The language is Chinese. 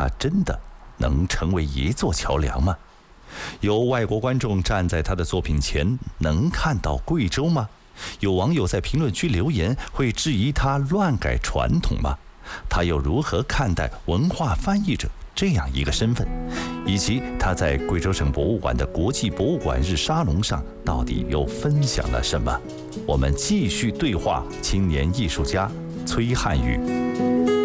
它真的能成为一座桥梁吗？有外国观众站在他的作品前，能看到贵州吗？有网友在评论区留言，会质疑他乱改传统吗？他又如何看待文化翻译者这样一个身份，以及他在贵州省博物馆的国际博物馆日沙龙上到底又分享了什么？我们继续对话青年艺术家崔汉宇。